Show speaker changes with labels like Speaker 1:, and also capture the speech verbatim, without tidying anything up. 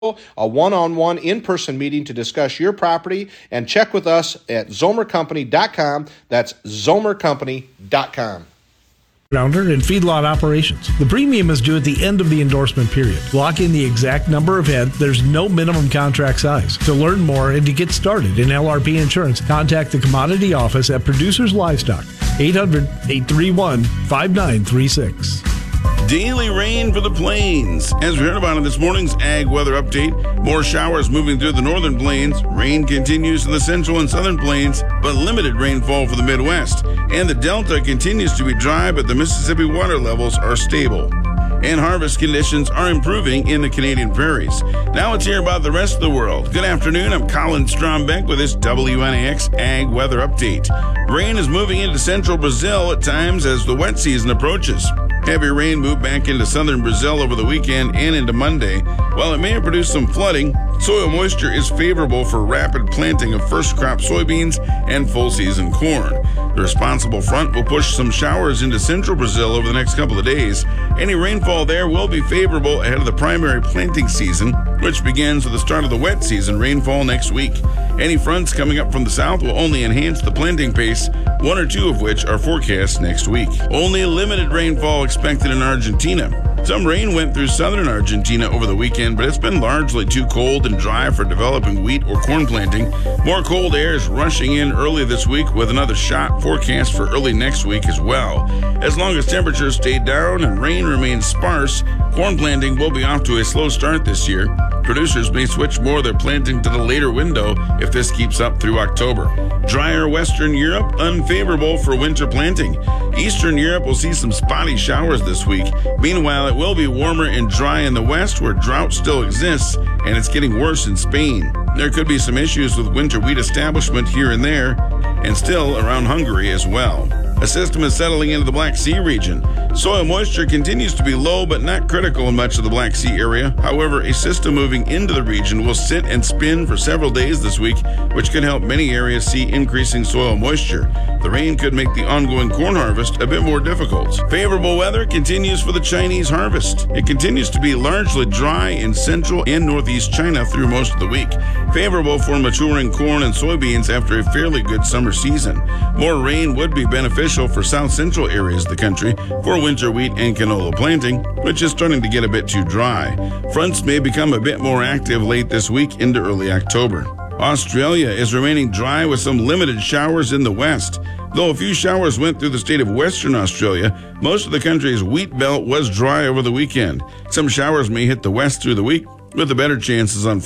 Speaker 1: a one-on-one in-person meeting to discuss your property, and check with us at zomer company dot com. That's zomer company dot com.
Speaker 2: Rounder and feedlot operations. The premium is due at the end of the endorsement period. Lock in the exact number of head. There's no minimum contract size. To learn more and to get started in L R P insurance, contact the commodity office at Producers Livestock, eight hundred, eight three one, five nine three six.
Speaker 3: Daily rain for the plains. As we heard about in this morning's Ag Weather Update, more showers moving through the northern plains. Rain continues in the central and southern plains, but limited rainfall for the Midwest. And the Delta continues to be dry, but the Mississippi water levels are stable. And harvest conditions are improving in the Canadian prairies. Now let's hear about the rest of the world. Good afternoon, I'm Colin Strombeck with this W N A X Ag Weather Update. Rain is moving into central Brazil at times as the wet season approaches. Heavy rain moved back into southern Brazil over the weekend and into Monday. While it may have produced some flooding, soil moisture is favorable for rapid planting of first crop soybeans and full season corn. The responsible front will push some showers into central Brazil over the next couple of days. Any rainfall there will be favorable ahead of the primary planting season, which begins with the start of the wet season rainfall next week. Any fronts coming up from the south will only enhance the planting pace, one or two of which are forecast next week. Only limited rainfall expected in Argentina. Some rain went through southern Argentina over the weekend, but it's been largely too cold and dry for developing wheat or corn planting. More cold air is rushing in early this week with another shot forecast for early next week as well. As long as temperatures stay down and rain remains sparse, corn planting will be off to a slow start this year. Producers may switch more of their planting to the later window if this keeps up through October. Drier Western Europe, unfavorable for winter planting. Eastern Europe will see some spotty showers this week. Meanwhile, it will be warmer and dry in the west where drought still exists, and it's getting worse in Spain. There could be some issues with winter wheat establishment here and there, and still around Hungary as well. A system is settling into the Black Sea region. Soil moisture continues to be low but not critical in much of the Black Sea area. However, a system moving into the region will sit and spin for several days this week, which could help many areas see increasing soil moisture. The rain could make the ongoing corn harvest a bit more difficult. Favorable weather continues for the Chinese harvest. It continues to be largely dry in central and northeast China through most of the week. Favorable for maturing corn and soybeans after a fairly good summer season. More rain would be beneficial for south central areas of the country for winter wheat and canola planting, which is starting to get a bit too dry. Fronts may become a bit more active late this week into early October. Australia is remaining dry with some limited showers in the west. Though a few showers went through the state of Western Australia, most of the country's wheat belt was dry over the weekend. Some showers may hit the west through the week, with the better chances on